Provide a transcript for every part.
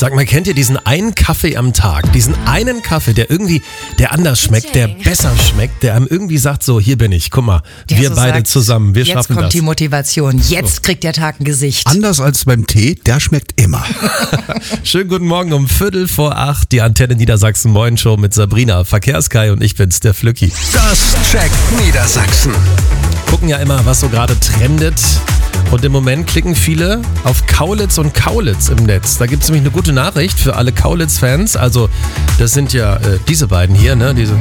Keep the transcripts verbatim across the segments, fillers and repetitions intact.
Sag mal, kennt ihr diesen einen Kaffee am Tag? Diesen einen Kaffee, der irgendwie, der anders schmeckt, der besser schmeckt, der einem irgendwie sagt, so, hier bin ich, guck mal, Der wir so beide sagt, zusammen, wir jetzt schaffen kommt das. die Motivation, jetzt kriegt der Tag ein Gesicht. Anders als beim Tee, der schmeckt immer. Schönen guten Morgen um Viertel vor acht, die Antenne Niedersachsen Moin Show mit Sabrina, Verkehrskai und ich bin's, der Flücki. Das checkt Niedersachsen. Gucken ja immer, was so gerade trendet. Und im Moment klicken viele auf Kaulitz und Kaulitz im Netz. Da gibt es nämlich eine gute Nachricht für alle Kaulitz-Fans. Also das sind ja äh, diese beiden hier, ne? Diese.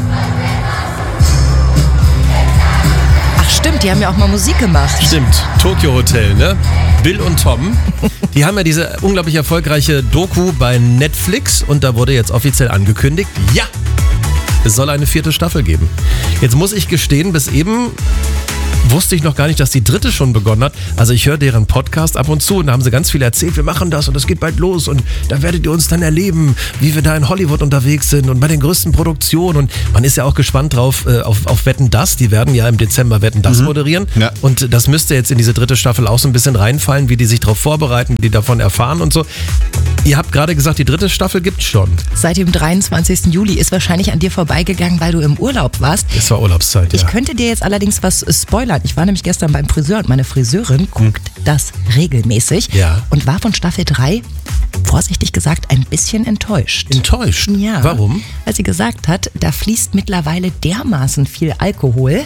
Ach stimmt, die haben ja auch mal Musik gemacht. Stimmt, Tokyo Hotel, ne? Bill und Tom. Die haben ja diese unglaublich erfolgreiche Doku bei Netflix und da wurde jetzt offiziell angekündigt, ja, es soll eine vierte Staffel geben. Jetzt muss ich gestehen, bis eben wusste ich noch gar nicht, dass die dritte schon begonnen hat. Also ich höre deren Podcast ab und zu und da haben sie ganz viel erzählt, wir machen das und es geht bald los und da werdet ihr uns dann erleben, wie wir da in Hollywood unterwegs sind und bei den größten Produktionen und man ist ja auch gespannt drauf, äh, auf, auf Wetten, dass, die werden ja im Dezember Wetten, dass mhm. moderieren Ja. und das müsste jetzt in diese dritte Staffel auch so ein bisschen reinfallen, wie die sich darauf vorbereiten, wie die davon erfahren und so. Ihr habt gerade gesagt, die dritte Staffel gibt's schon. Seit dem dreiundzwanzigsten Juli ist wahrscheinlich an dir vorbeigegangen, weil du im Urlaub warst. Es war Urlaubszeit, ja. Ich könnte dir jetzt allerdings was spoilern. Ich war nämlich gestern beim Friseur und meine Friseurin guckt das regelmäßig Ja. und war von Staffel drei, vorsichtig gesagt, ein bisschen enttäuscht. Enttäuscht? Ja. Warum? Weil sie gesagt hat, da fließt mittlerweile dermaßen viel Alkohol.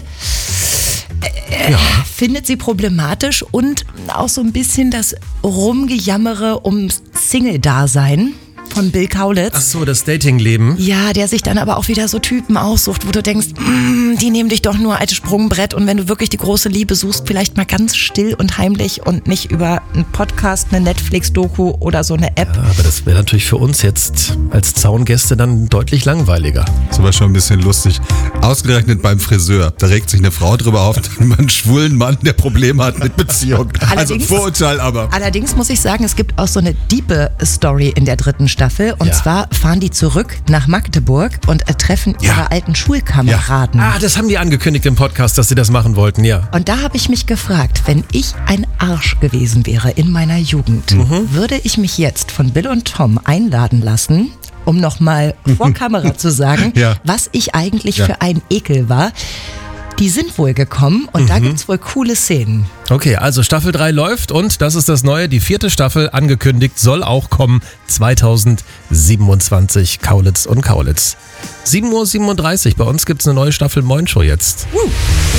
Äh, Ja. Findet sie problematisch und auch so ein bisschen das Rumgejammere ums Single-Dasein von Bill Kaulitz. Ach so, das Datingleben. Ja, der sich dann aber auch wieder so Typen aussucht, wo du denkst, mm, die nehmen dich doch nur als Sprungbrett und wenn du wirklich die große Liebe suchst, vielleicht mal ganz still und heimlich und nicht über einen Podcast, eine Netflix-Doku oder so eine App. Ja, aber das wäre natürlich für uns jetzt als Zaungäste dann deutlich langweiliger. Das war schon ein bisschen lustig. Ausgerechnet beim Friseur. Da regt sich eine Frau drüber auf, über einen schwulen Mann, der Probleme hat mit Beziehung. Also Allerdings- Vorurteil aber. Allerdings muss ich sagen, es gibt auch so eine diepe Story in der dritten Staffel. Und Ja. zwar fahren die zurück nach Magdeburg und äh, treffen Ja. ihre alten Schulkameraden. Ah, das haben die angekündigt im Podcast, dass sie das machen wollten, ja. Und da habe ich mich gefragt, wenn ich ein Arsch gewesen wäre in meiner Jugend, Mhm. würde ich mich jetzt von Bill und Tom einladen lassen, um nochmal vor Kamera zu sagen, Ja. was ich eigentlich Ja. für ein Ekel war. Die sind wohl gekommen und Mhm. da gibt's wohl coole Szenen. Okay, also Staffel drei läuft und das ist das Neue, die vierte Staffel angekündigt, soll auch kommen zweitausendsiebenundzwanzig, Kaulitz und Kaulitz. sieben Uhr siebenunddreißig, bei uns gibt's eine neue Staffel Moin Show jetzt.